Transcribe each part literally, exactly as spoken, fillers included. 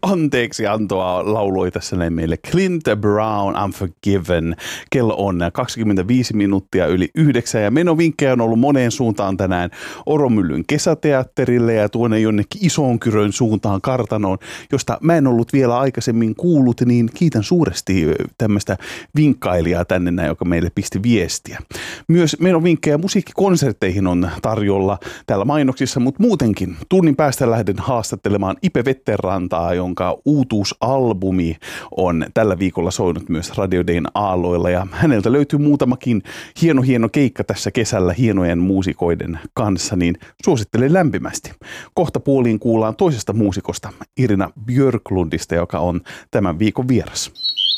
anteeksiantoa lauloi tässä näin meille Clint Brown, Unforgiven. Kello on kaksikymmentäviisi minuuttia yli yhdeksän ja menovinkkejä on ollut moneen suuntaan tänään Oromyllyn kesäteatterille ja tuonne jonnekin Isonkyrön suuntaan kartanoon, josta mä en ollut vielä aikaisemmin kuullut, niin kiitän suuresti tämmöistä vinkkailijaa tänne näin, joka meille pisti viestiä. Myös menovinkkejä musiikkikonsertteihin on tarjolla täällä mainoksissa, mutta muutenkin tunnin päästä lähden haastattelemaan Ipe Vetterrantaa, jonka uutuusalbumi on tällä viikolla soinut myös Radio Dayn aalloilla ja häneltä löytyy muutamakin hieno hieno keikka tässä kesällä hienojen muusikoiden kanssa, niin suosittelen lämpimästi. Kohta puoliin kuullaan toisesta muusikosta, Irina Björklundista, joka on tämän viikon vieras.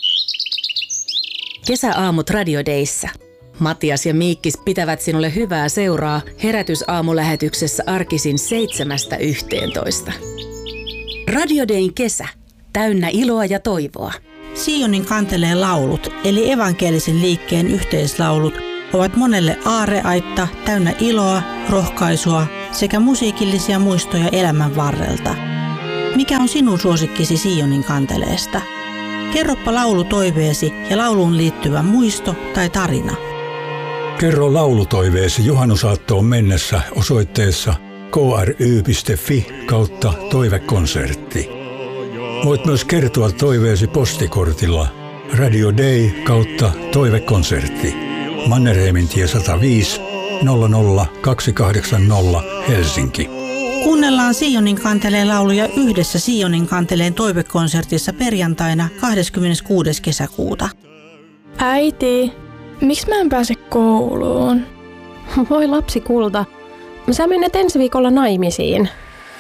Kesäaamut Radio Dayssä. Matias ja Miikkis pitävät sinulle hyvää seuraa herätysaamulähetyksessä arkisin seitsemästä yhteentoista. Radio Dayn kesä. Täynnä iloa ja toivoa. Sionin kanteleen laulut, eli evankelisen liikkeen yhteislaulut, ovat monelle aarreaitta täynnä iloa, rohkaisua sekä musiikillisia muistoja elämän varrelta. Mikä on sinun suosikkisi Sionin kanteleesta? Kerropa laulutoiveesi ja lauluun liittyvä muisto tai tarina. Kerro laulutoiveesi juhannusaattoon mennessä osoitteessa k r y piste f i kautta toivekonsertti. Voit myös kertoa toiveesi postikortilla Radio Day kautta toivekonsertti. Mannerheimintie sata viisi nolla nolla kaksi kahdeksan nolla Helsinki. Kuunnellaan Sionin kanteleen lauluja yhdessä Sionin kanteleen toivekonsertissa perjantaina kahdeskymmeneskuudes kesäkuuta. Äiti, miksi mä en pääse kouluun? Voi lapsi kulta, sä menet ensi viikolla naimisiin.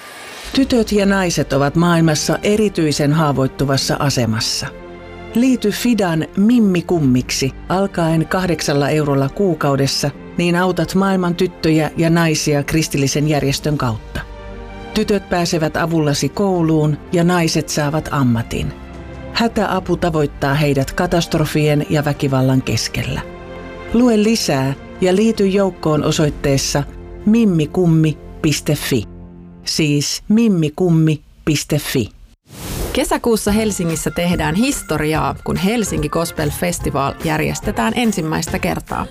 Tytöt ja naiset ovat maailmassa erityisen haavoittuvassa asemassa. Liity Fidan Mimmi Kummiksi alkaen kahdeksalla eurolla kuukaudessa, niin autat maailman tyttöjä ja naisia kristillisen järjestön kautta. Tytöt pääsevät avullasi kouluun ja naiset saavat ammatin. Hätäapu tavoittaa heidät katastrofien ja väkivallan keskellä. Lue lisää ja liity joukkoon osoitteessa mimmikummi piste f i. Siis mimmikummi piste f i. Kesäkuussa Helsingissä tehdään historiaa, kun Helsinki Gospel Festival järjestetään ensimmäistä kertaa.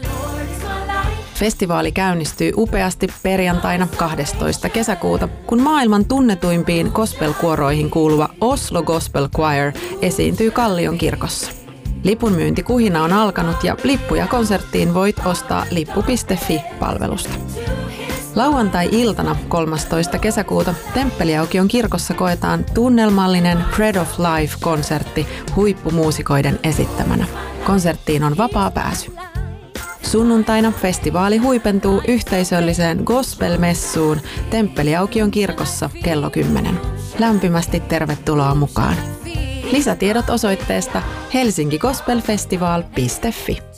Festivaali käynnistyy upeasti perjantaina kahdestoista kesäkuuta, kun maailman tunnetuimpiin gospel-kuoroihin kuuluva Oslo Gospel Choir esiintyy Kallion kirkossa. Lipunmyyntikuhina on alkanut ja lippuja konserttiin voit ostaa lippu piste f i-palvelusta. Lauantai-iltana kolmastoista kesäkuuta Temppeliaukion kirkossa koetaan tunnelmallinen Bread of Life-konsertti huippumuusikoiden esittämänä. Konserttiin on vapaa pääsy. Sunnuntaina festivaali huipentuu yhteisölliseen gospel-messuun Temppeliaukion kirkossa kello kymmenen. Lämpimästi tervetuloa mukaan. Lisätiedot osoitteesta helsinki gospel festival piste f i.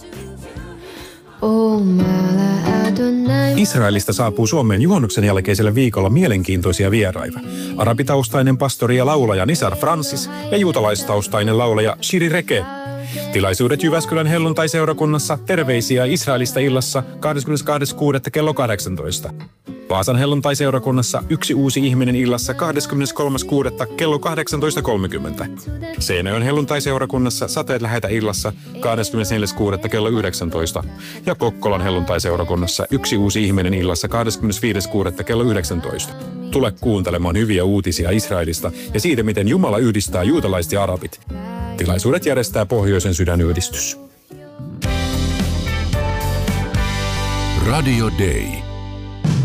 Israelista saapuu Suomeen juhannuksen jälkeisellä viikolla mielenkiintoisia vieraita. Arabitaustainen pastori ja laulaja Nisar Francis ja juutalaistaustainen laulaja Shiri Reke. Tilaisuudet Jyväskylän helluntai-seurakunnassa Terveisiä Israelista illassa kahdeskymmenestoinen kuudetta kello kahdeksantoista. Vaasan helluntai-seurakunnassa Yksi uusi ihminen illassa kahdeskymmeneskolmas kuudetta kello kahdeksantoista kolmekymmentä. Seinäjoen helluntai-seurakunnassa Sateet lähetä illassa kahdeskymmenesneljäs kuudetta kello yhdeksäntoista. Ja Kokkolan helluntai-seurakunnassa Yksi uusi ihminen illassa kahdeskymmenesviides kuudetta kello yhdeksäntoista. Tule kuuntelemaan hyviä uutisia Israelista ja siitä, miten Jumala yhdistää juutalaiset ja arabit. Tilaisuudet järjestää Pohjoisen sydänyhdistys. Radio Day.